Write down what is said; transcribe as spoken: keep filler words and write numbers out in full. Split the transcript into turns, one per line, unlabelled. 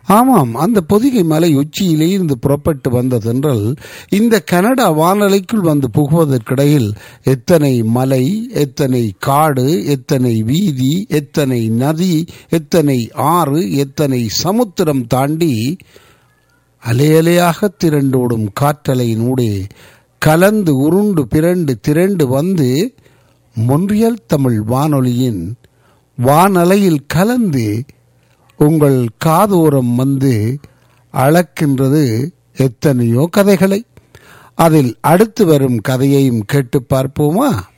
ஆமாம், அந்த பொதிகை மலை உச்சியிலே இருந்து புறப்பட்டு வந்த தென்றல் இந்த கனடா வானலைக்குள் வந்து புகுவதற்கிடையில் எத்தனை மலை, எத்தனை காடு, எத்தனை வீதி, எத்தனை நதி, எத்தனை ஆறு, எத்தனை சமுத்திரம் தாண்டி அலையலையாக திரண்டோடும் காற்றலையினூடே கலந்து உருண்டு பிறண்டு திரண்டு வந்து மொன்றியல் தமிழ் வானொலியின் வானலையில் கலந்து உங்கள் காதோரம் வந்து அளக்கின்றது எத்தனையோ கதைகளை. அதில் அடுத்து வரும் கதையையும் கேட்டு பார்ப்போமா?